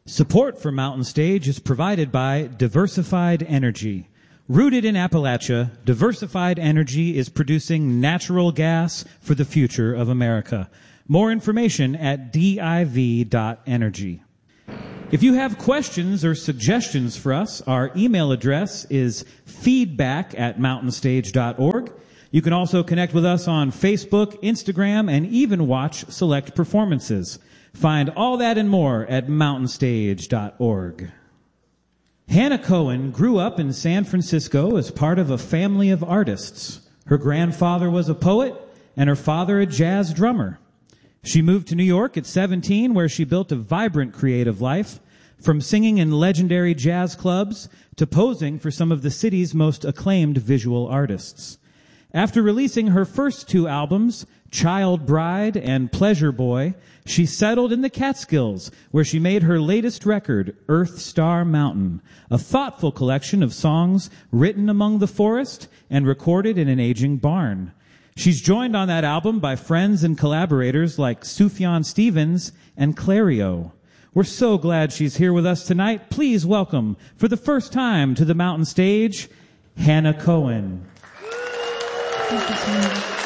Support for Mountain Stage is provided by Diversified Energy. Rooted in Appalachia, Diversified Energy is producing natural gas for the future of America. More information at div.energy. If you have questions or suggestions for us, our email address is feedback@mountainstage.org. You can also connect with us on Facebook, Instagram, and even watch select performances. Find all that and more at mountainstage.org. Hannah Cohen grew up in San Francisco as part of a family of artists. Her grandfather was a poet and her father a jazz drummer. She moved to New York at 17, where she built a vibrant creative life, from singing in legendary jazz clubs to posing for some of the city's most acclaimed visual artists. After releasing her first two albums, Child Bride and Pleasure Boy, she settled in the Catskills, where she made her latest record, Earth Star Mountain, a thoughtful collection of songs written among the forest and recorded in an aging barn. She's joined on that album by friends and collaborators like Sufjan Stevens and Clario. We're so glad she's here with us tonight. Please welcome, for the first time to the Mountain Stage, Hannah Cohen. Thank you so much.